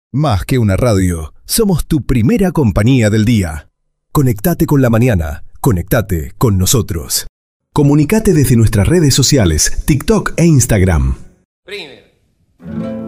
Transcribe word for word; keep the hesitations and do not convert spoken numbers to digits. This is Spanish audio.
Más que una radio, somos tu primera compañía del día. Conectate con la mañana, conectate con nosotros. Comunicate desde nuestras redes sociales, TikTok e Instagram. Primero.